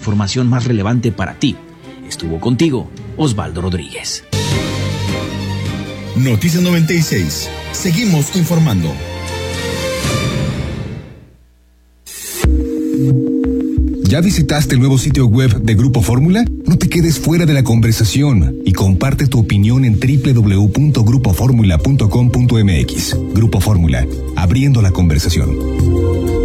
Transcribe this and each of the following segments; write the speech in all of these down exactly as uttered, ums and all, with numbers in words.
información más relevante para ti. Estuvo contigo Osvaldo Rodríguez. Noticias noventa y seis. Seguimos informando. ¿Ya visitaste el nuevo sitio web de Grupo Fórmula? No te quedes fuera de la conversación y comparte tu opinión en doble u doble u doble u punto grupo fórmula punto com punto m x. Grupo Fórmula, abriendo la conversación.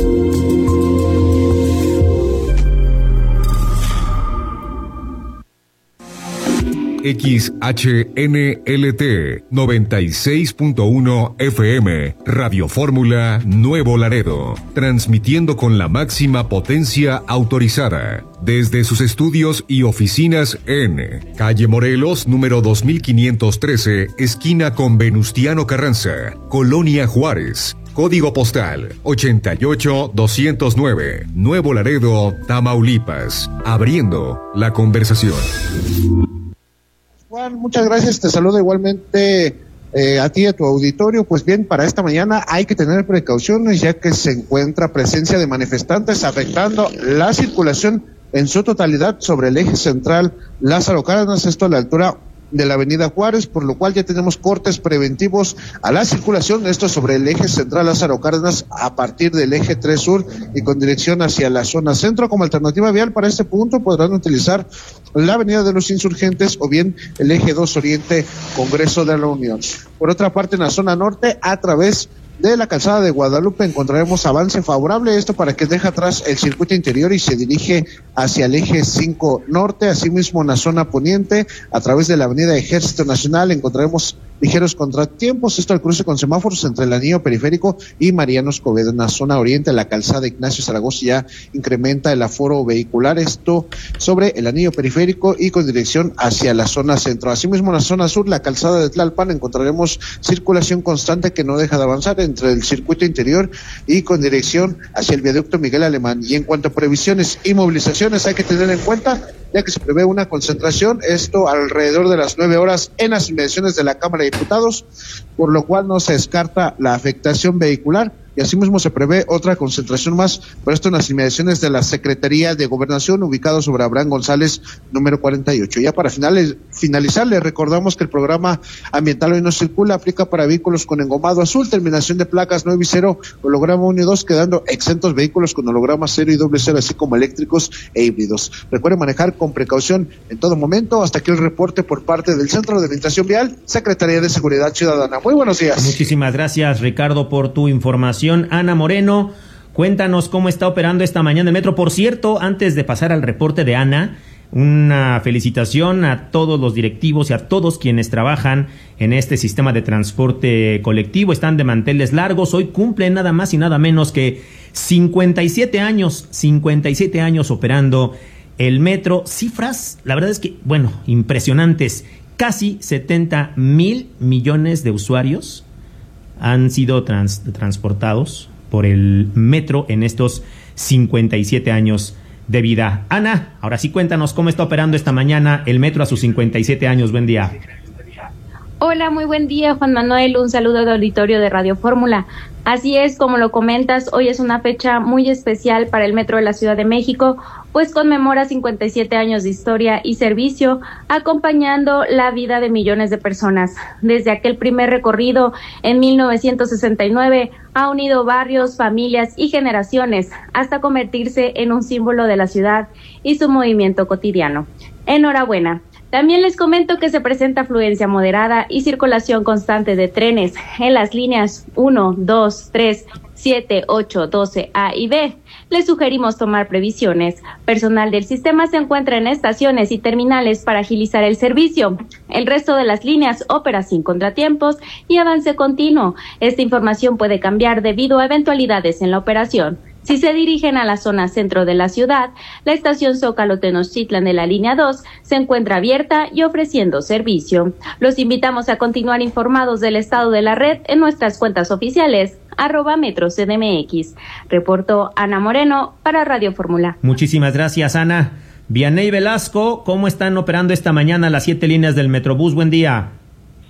X H N L T noventa y seis punto uno F M, Radio Fórmula Nuevo Laredo, transmitiendo con la máxima potencia autorizada, desde sus estudios y oficinas en Calle Morelos, número dos mil quinientos trece, esquina con Venustiano Carranza, Colonia Juárez. Código postal ochenta y ocho doscientos nueve, Nuevo Laredo, Tamaulipas, abriendo la conversación. Juan, muchas gracias, te saludo igualmente eh, a ti y a tu auditorio. Pues bien, para esta mañana hay que tener precauciones ya que se encuentra presencia de manifestantes afectando la circulación en su totalidad sobre el eje central Lázaro Cárdenas, esto a la altura de la avenida Juárez, por lo cual ya tenemos cortes preventivos a la circulación, esto sobre el eje central Lázaro Cárdenas a partir del eje tres sur y con dirección hacia la zona centro. Como alternativa vial para este punto podrán utilizar la avenida de los Insurgentes o bien el eje dos oriente Congreso de la Unión. Por otra parte, en la zona norte, a través de la calzada de Guadalupe encontraremos avance favorable, esto para que deje atrás el circuito interior y se dirige hacia el eje cinco norte. Asimismo, en la zona poniente, a través de la avenida Ejército Nacional, encontraremos ligeros contratiempos, esto al cruce con semáforos entre el anillo periférico y Mariano Escobedo. En la zona oriente, la calzada Ignacio Zaragoza ya incrementa el aforo vehicular, esto sobre el anillo periférico y con dirección hacia la zona centro. Asimismo, en la zona sur, la calzada de Tlalpan, encontraremos circulación constante que no deja de avanzar entre el circuito interior y con dirección hacia el viaducto Miguel Alemán. Y en cuanto a previsiones y movilizaciones, hay que tener en cuenta ya que se prevé una concentración, esto alrededor de las nueve horas en las inmediaciones de la Cámara de Diputados, por lo cual no se descarta la afectación vehicular. Y asimismo se prevé otra concentración más, pero esto en las inmediaciones de la Secretaría de Gobernación, ubicado sobre Abraham González, número cuarenta y ocho. Ya para finales, finalizar, les recordamos que el programa ambiental Hoy No Circula aplica para vehículos con engomado azul, terminación de placas nueve y cero, holograma uno y dos, quedando exentos vehículos con holograma cero y doble cero, así como eléctricos e híbridos. Recuerden manejar con precaución en todo momento. Hasta aquí el reporte por parte del Centro de Orientación Vial, Secretaría de Seguridad Ciudadana. Muy buenos días. Muchísimas gracias, Ricardo, por tu información. Ana Moreno, cuéntanos cómo está operando esta mañana el metro. Por cierto, antes de pasar al reporte de Ana, una felicitación a todos los directivos y a todos quienes trabajan en este sistema de transporte colectivo. Están de manteles largos. Hoy cumplen nada más y nada menos que cincuenta y siete años, cincuenta y siete años operando el metro. Cifras, la verdad es que, bueno, impresionantes. Casi setenta mil millones de usuarios han sido trans, transportados por el metro en estos cincuenta y siete años de vida. Ana, ahora sí cuéntanos cómo está operando esta mañana el metro a sus cincuenta y siete años. Buen día. Hola, muy buen día, Juan Manuel. Un saludo de auditorio de Radio Fórmula. Así es, como lo comentas, hoy es una fecha muy especial para el Metro de la Ciudad de México, pues conmemora cincuenta y siete años de historia y servicio, acompañando la vida de millones de personas. Desde aquel primer recorrido en mil novecientos sesenta y nueve, ha unido barrios, familias y generaciones, hasta convertirse en un símbolo de la ciudad y su movimiento cotidiano. Enhorabuena. También les comento que se presenta afluencia moderada y circulación constante de trenes en las líneas uno, dos, tres, siete, ocho, doce A y B. Les sugerimos tomar previsiones. Personal del sistema se encuentra en estaciones y terminales para agilizar el servicio. El resto de las líneas opera sin contratiempos y avance continuo. Esta información puede cambiar debido a eventualidades en la operación. Si se dirigen a la zona centro de la ciudad, la estación Zócalo Tenochtitlan de la línea dos se encuentra abierta y ofreciendo servicio. Los invitamos a continuar informados del estado de la red en nuestras cuentas oficiales, arroba Metro C D M X. Reportó Ana Moreno para Radio Fórmula. Muchísimas gracias, Ana. Vianey Velasco, ¿cómo están operando esta mañana las siete líneas del Metrobús? Buen día.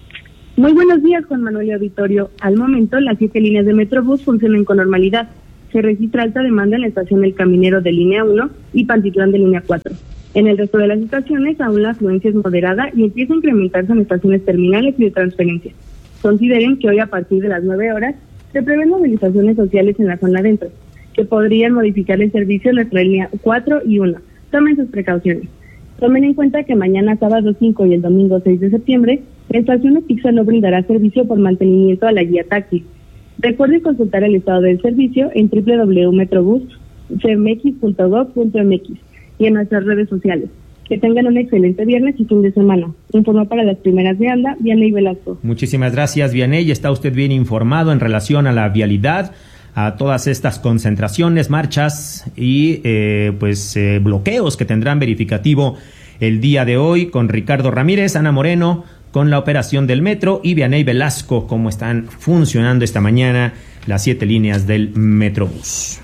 Muy buenos días, Juan Manuel y auditorio. Al momento, las siete líneas de Metrobús funcionan con normalidad. se registra alta demanda en la estación El Caminero de línea uno y Pantitlán de línea cuatro. En el resto de las estaciones aún la afluencia es moderada y empieza a incrementarse en estaciones terminales y de transferencia. Consideren que hoy a partir de las nueve horas se prevén movilizaciones sociales en la zona adentro, que podrían modificar el servicio en nuestra línea cuatro y uno. Tomen sus precauciones. Tomen en cuenta que mañana sábado cinco y el domingo seis de septiembre, la estación Opixa no brindará servicio por mantenimiento a la guía taxi. Recuerden consultar el estado del servicio en doble u doble u doble u punto metrobús c m x punto gov punto m x y en nuestras redes sociales. Que tengan un excelente viernes y fin de semana. Informó para las primeras de Anda, Vianey Velasco. Muchísimas gracias, Vianey. Está usted bien informado en relación a la vialidad, a todas estas concentraciones, marchas y eh, pues eh, bloqueos que tendrán verificativo el día de hoy con Ricardo Ramírez, Ana Moreno, con la operación del metro y Vianey Velasco, cómo están funcionando esta mañana las siete líneas del Metrobús.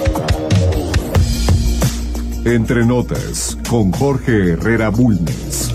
Entre notas, con Jorge Herrera Bulnes.